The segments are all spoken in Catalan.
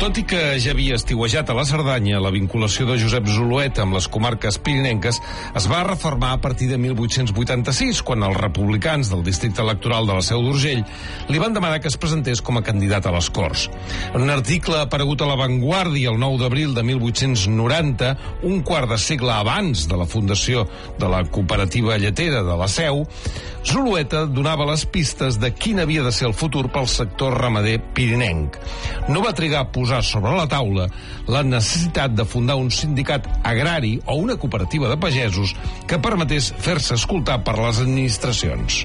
Tot i que ja havia estiuejat a la Cerdanya, la vinculació de Josep Zulueta amb les comarques pirinenques es va reformar a partir de 1886, quan els republicans del districte electoral de la Seu d'Urgell li van demanar que es presentés com a candidat a les Corts. En un article aparegut a La Vanguardia el 9 d'abril de 1890, un quart de segle abans de la fundació de la cooperativa lletera de la Seu, Zulueta donava les pistes de quin havia de ser el futur pel sector ramader pirinenc. No va trigar a posar sobre la taula la necessitat de fundar un sindicat agrari o una cooperativa de pagesos que permetés fer-se escoltar per les administracions.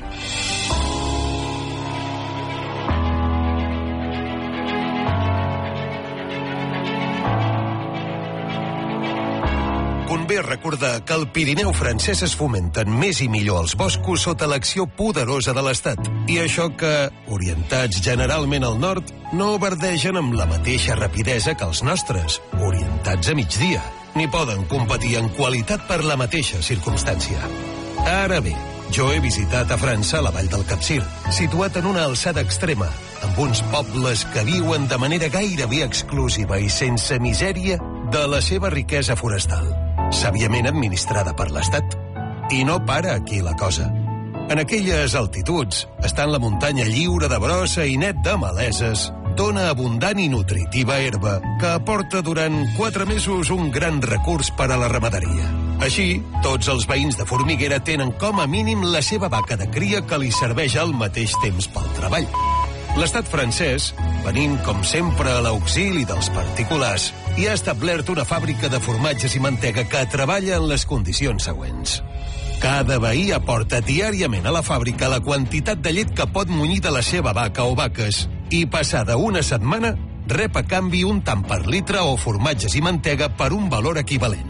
Convé recordar que al Pirineu francès es fomenten més i millor els boscos sota l'acció poderosa de l'Estat. I això que, orientats generalment al nord, no verdegen amb la mateixa rapidesa que els nostres, orientats a migdia, ni poden competir en qualitat per la mateixa circumstància. Ara bé, jo he visitat a França la vall del Capcir, situat en una alçada extrema, amb uns pobles que viuen de manera gairebé exclusiva i sense misèria de la seva riquesa forestal, sàviament administrada per l'Estat. I no para aquí la cosa. En aquelles altituds estan la muntanya lliure de brossa i net de maleses, dona abundant i nutritiva herba que aporta durant 4 mesos un gran recurs per a la ramaderia. Així, tots els veïns de Formiguera tenen com a mínim la seva vaca de cria que li serveix al mateix temps pel treball. L'estat francès, venint com sempre a l'auxili dels particulars, hi ha establert una fàbrica de formatges i mantega que treballa en les condicions següents. Cada veí aporta diàriament a la fàbrica la quantitat de llet que pot munyir de la seva vaca o vaques i, passada una setmana, rep a canvi un tant per litre o formatges i mantega per un valor equivalent.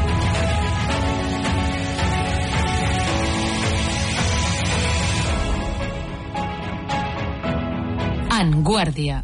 En Guàrdia.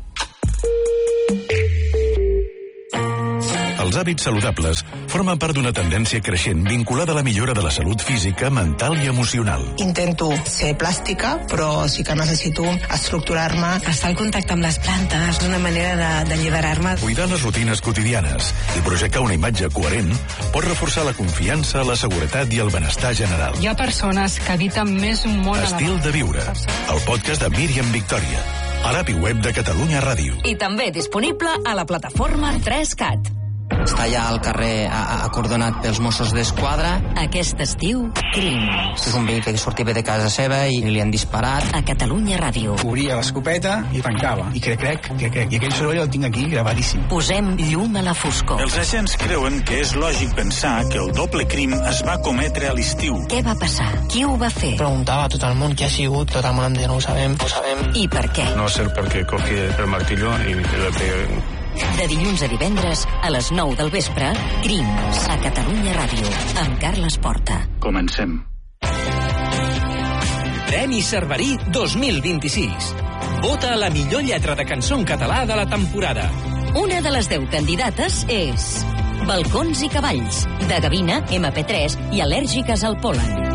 Els hàbits saludables formen part d'una tendència creixent vinculada a la millora de la salut física, mental i emocional. Intento ser plàstica, però sí que necessito estructurar-me. Estar en contacte amb les plantes és una manera d'alliberar-me. Cuidar les rutines quotidianes i projectar una imatge coherent pot reforçar la confiança, la seguretat i el benestar general. Hi ha persones que habiten més un món Estil de viure, el podcast de Míriam Victòria, a l'app i web de Catalunya Ràdio. I també disponible a la plataforma 3CAT. Està allà al carrer acordonat pels Mossos d'Esquadra. Aquest estiu, crims. És un veí que sortia de casa seva i li han disparat. A Catalunya Ràdio. Obria l'escopeta i tancava. I crec. I aquell soroll el tinc aquí gravadíssim. Posem llum a la foscor. Els agents creuen que és lògic pensar que el doble crim es va cometre a l'estiu. Què va passar? Qui ho va fer? Preguntava a tot el món qui ha sigut, tot el món em deia no ho sabem. I per què? No sé per què cogí el martillo i le pegué. De dilluns a divendres, a les 9 del vespre, Crims, a Catalunya Ràdio, amb Carles Porta. Comencem. Premi Cerverí 2026. Vota a la millor lletra de cançó en català de la temporada. Una de les 10 candidates és Balcons i cavalls, de Gavina, MP3 i Al·lèrgiques al pol·len.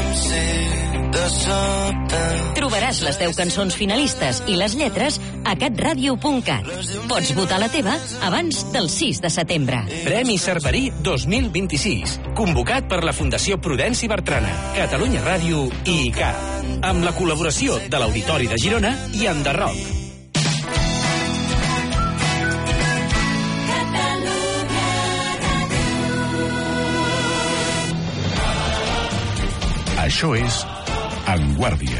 Trobaràs les 10 cançons finalistes i les lletres a catradio.cat. Pots votar la teva abans del 6 de setembre. Premi Cerverí 2026. Convocat per la Fundació Prudenci Bertrana, Catalunya Ràdio i ICAT. Amb la col·laboració de l'Auditori de Girona i Enderroc. Això és En Guàrdia.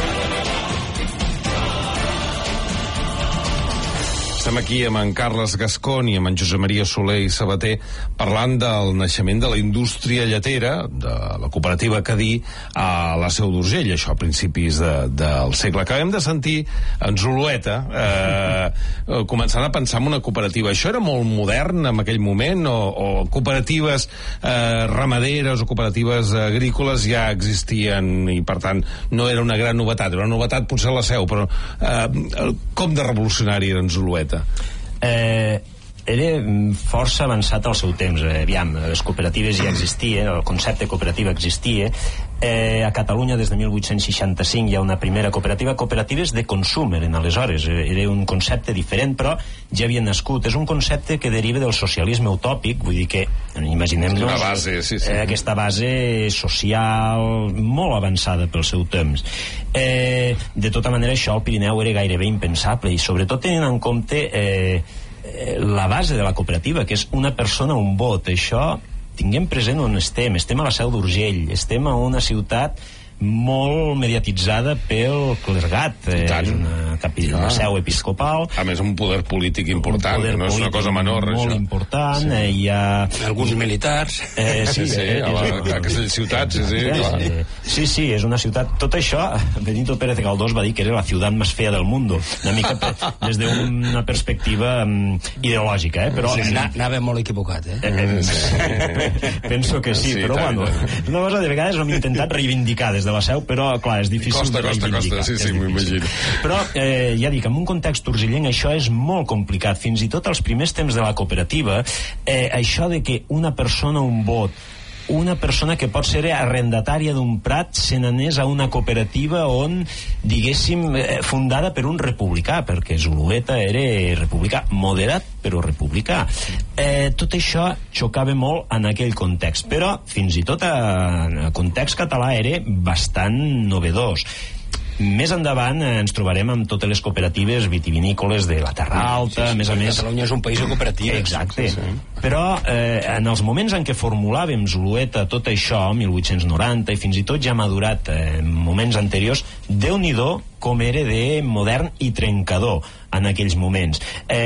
Estem aquí amb en Carles Gascón i amb en Josep Maria Soler i Sabater parlant del naixement de la indústria lletera, de la cooperativa Cadí a la Seu d'Urgell, això a principis del segle. Acabem de sentir en Zulueta començant a pensar en una cooperativa. Això era molt modern en aquell moment o cooperatives ramaderes o cooperatives agrícoles ja existien i per tant no era una gran novetat, era una novetat potser a la Seu, però com de revolucionari era en Zulueta? era força avançat al seu temps. Aviam, les cooperatives ja existien, el concepte cooperativa existia. A Catalunya des de 1865 hi ha una primera cooperativa. Cooperatives de consum eren aleshores, era un concepte diferent, però ja havia nascut. És un concepte que deriva del socialisme utòpic, vull dir que imaginem-nos aquesta base social molt avançada pel seu temps. De tota manera, això al Pirineu era gairebé impensable, i sobretot tenint en compte la base de la cooperativa, que és una persona, un vot. Això tinguem present on estem a la Seu d'Urgell, estem a una ciutat molt mediatitzada pel clergat, és una seu episcopal, a més un poder polític important, no és una cosa menor, molt això. important, hi ha alguns militars, a aquestes ciutats, sí, és una ciutat. Tot això Benito Pérez Galdós va dir que era la ciutat més fea del mundo, una mica des d'una perspectiva ideològica, però anava molt equivocat, penso que sí, però bueno, una cosa de vegades hem intentat reivindicar des de la Seu, però clar, és difícil de reivindicar. Sí, m'ho imagino. Però ja dic, en un context urgellenc això és molt complicat. Fins i tot als primers temps de la cooperativa, això de que una persona, un vot, una persona que pot ser arrendatària d'un prat se n'anés a una cooperativa on, diguéssim, fundada per un republicà, perquè Zulueta era republicà, moderat però republicà. Tot això xocava molt en aquell context, però fins i tot en el context català era bastant novedós. Més endavant ens trobarem amb totes les cooperatives vitivinícoles de la Terra Alta, a més a més... Catalunya és un país de cooperatives. Exacte. Però en els moments en què formulàvem Zulueta tot això, 1890, i fins i tot ja madurat en moments anteriors, Déu-n'hi-do com era de modern i trencador en aquells moments.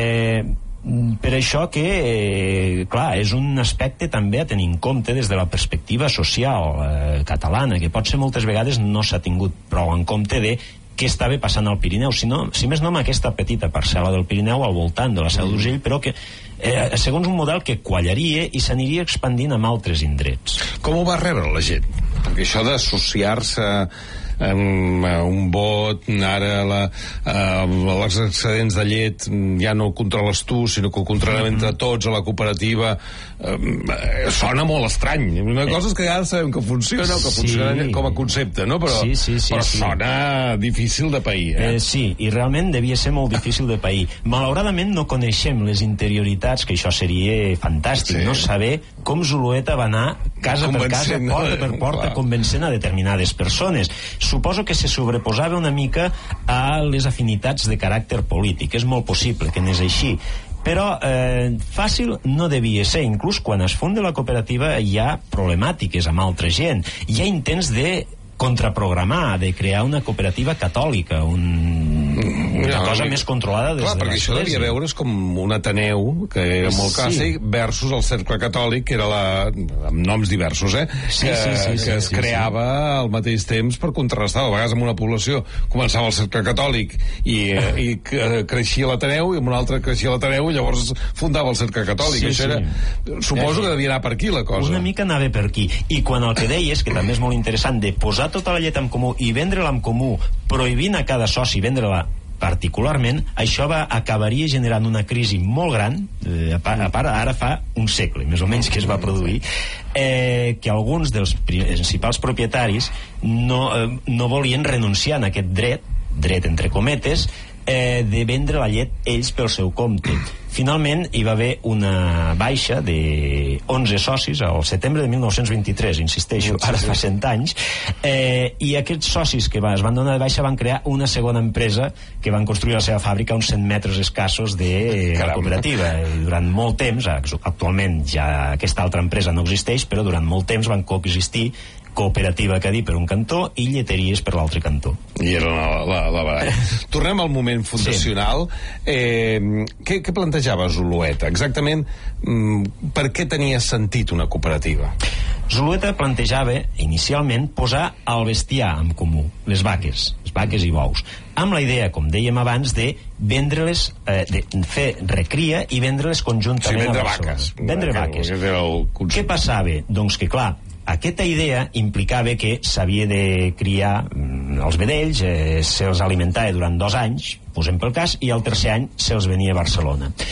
Per això que, clar, és un aspecte també a tenir en compte des de la perspectiva social catalana, que potser moltes vegades no s'ha tingut prou en compte de què estava passant al Pirineu, si més no amb aquesta petita parcel·la del Pirineu al voltant de la Seu d'Urgell, però que segons un model que quallaria i s'aniria expandint amb altres indrets. Com ho va rebre la gent? Perquè això d'associar-se amb un vot, ara els excedents de llet ja no ho controles tu, sinó que ho controlem entre tots a la cooperativa, sona molt estrany. Una cosa és que ja sabem que funciona o que funciona com a concepte, no? Però sona difícil de pair. Sí, i realment devia ser molt difícil de pair. Malauradament no coneixem les interioritats, que això seria fantàstic, no? Saber com Zulueta va anar casa per casa, porta per porta, convencent a determinades persones. Suposo que se sobreposava una mica a les afinitats de caràcter polític. És molt possible que n'és així. Però fàcil no devia ser. Inclús quan es funda la cooperativa hi ha problemàtiques amb altra gent. Hi ha intents de contraprogramar, de crear una cooperativa catòlica, una cosa més controlada des de l'església. Perquè això devia veure's com un Ateneu, que era molt clàssic, versus el Cercle Catòlic, que era amb noms diversos, que es creava al mateix temps per contrarrestar. A vegades en una població començava el Cercle Catòlic i creixia l'Ateneu, i en una altra creixia l'Ateneu, i llavors fundava el Cercle Catòlic. Suposo que devia anar per aquí la cosa. Una mica anava per aquí. I quan el que deies, que també és molt interessant, de posar tota la llet en comú i vendre-la en comú, prohibint a cada soci vendre-la particularment, això acabaria generant una crisi molt gran, a part ara fa un segle més o menys que es va produir, que alguns dels principals propietaris no volien renunciar a aquest dret entre cometes, de vendre la llet ells pel seu compte. Finalment hi va haver una baixa de 11 socis al setembre de 1923, insisteixo, ara fa 100 anys, i aquests socis que es van donar de baixa van crear una segona empresa que van construir la seva fàbrica a uns 100 metres escassos de la cooperativa. I durant molt temps, actualment ja aquesta altra empresa no existeix, però durant molt temps van coexistir cooperativa Cadí per un cantó i lleteries per l'altre cantó. I era la baralla. Tornem al moment fundacional. Què plantejava Zulueta? Exactament, per què tenia sentit una cooperativa? Zulueta plantejava inicialment posar el bestiar en comú, les vaques i bous, amb la idea, com dèiem abans, de vendre-les, de fer recria i vendre-les conjuntament a Barcelona. Vendre vaques. Què passava? Doncs que, clar, aquesta idea implicava que s'havia de criar els vedells, se'ls alimentava durant 2 anys, posem pel cas, i el tercer any se'ls venia a Barcelona.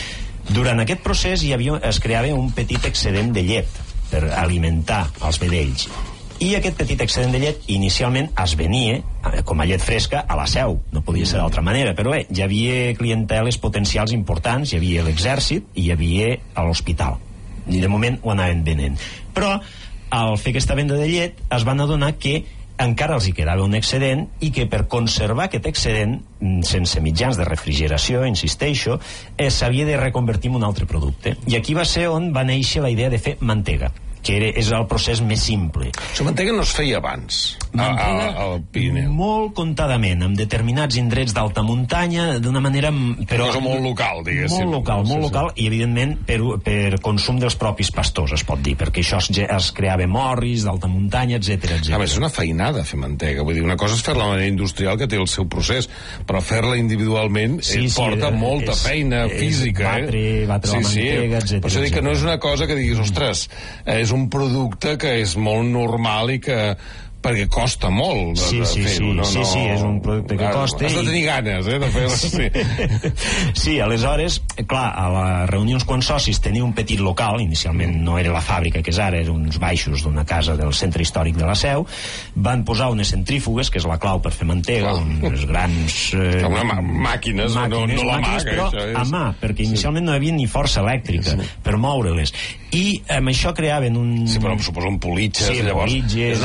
Durant aquest procés es creava un petit excedent de llet per alimentar els vedells. I aquest petit excedent de llet inicialment es venia com a llet fresca a la Seu, no podia ser d'altra manera, però bé, hi havia clienteles potencials importants, hi havia l'exèrcit i hi havia l'hospital, i de moment ho anaven venent. Però al fer aquesta venda de llet es van adonar que encara els hi quedava un excedent i que per conservar aquest excedent sense mitjans de refrigeració, insisteixo, s'havia de reconvertir en un altre producte. I aquí va ser on va néixer la idea de fer mantega, que és el procés més simple. La mantega no es feia abans al Pirineu. Molt contadament, amb determinats indrets d'alta muntanya, d'una manera... Però cosa molt local, diguéssim. Molt local, i evidentment per consum dels propis pastors, es pot dir, perquè això es creava morris d'alta muntanya, etc. A més, és una feinada fer mantega, vull dir, una cosa és fer-la de manera industrial, que té el seu procés, però fer-la individualment porta molta feina física. Batre la mantega, etc. Per això dic que no és una cosa que diguis, ostres, és un producte que és molt normal i que perquè costa molt de fer-ho. Sí, és un producte que costa. Has de tenir ganes, de fer-ho. Sí, aleshores, clar, a les reunions quan socis tenia un petit local, inicialment no era la fàbrica que és ara, eren uns baixos d'una casa del centre històric de la Seu, van posar unes centrífugues, que és la clau per fer mantega, unes grans... Màquines, no la mà, però a mà, perquè inicialment no hi havia ni força elèctrica per moure-les. I amb això creaven un... Sí, però suposo un politges, llavors és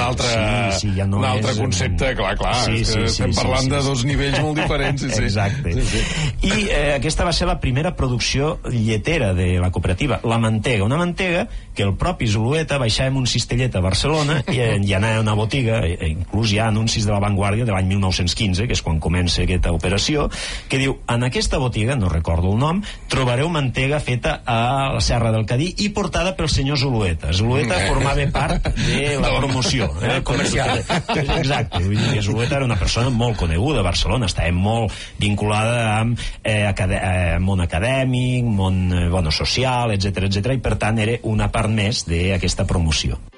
un altre concepte, clar, estem parlant de dos nivells molt diferents. Exacte. I aquesta va ser la primera producció lletera de la cooperativa, la mantega, una mantega que el propi Zulueta baixava amb un cistellet a Barcelona i anava a una botiga, inclús hi ha anuncis de La Vanguardia de l'any 1915, que és quan comença aquesta operació, que diu, en aquesta botiga, no recordo el nom, trobareu mantega feta a la Serra del Cadí i portada pel senyor Zulueta. Zulueta formava part de la promoció comercial. Exacte, vull dir que Zulueta era una persona molt coneguda a Barcelona, estava molt vinculada amb món acadèmic, món social, etc, i per tant era una part més d'aquesta promoció.